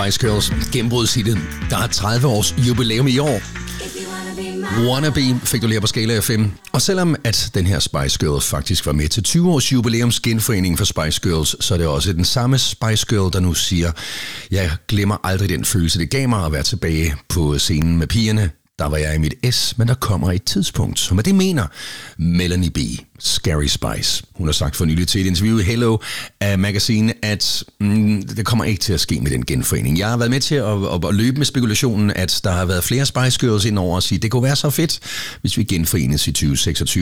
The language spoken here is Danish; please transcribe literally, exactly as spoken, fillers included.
Spice Girls gennembrudshitet, der har tredive års jubilæum i år. Wannabe fik du lige på Skala F M. Og selvom at den her Spice Girls faktisk var med til tyve års jubilæums genforening for Spice Girls, så er det også den samme Spice Girl, der nu siger, jeg glemmer aldrig den følelse, det gav mig at være tilbage på scenen med pigerne. Der var jeg i mit S, men der kommer et tidspunkt. Så med det mener Melanie B. Scary Spice. Hun har sagt for nylig til et interview i Hello af Magazine, at mm, det kommer ikke til at ske med den genforening. Jeg har været med til at, at, at løbe med spekulationen, at der har været flere Spice Girls ind over og sige, det kunne være så fedt, hvis vi genforenes i tyve seksogtyve.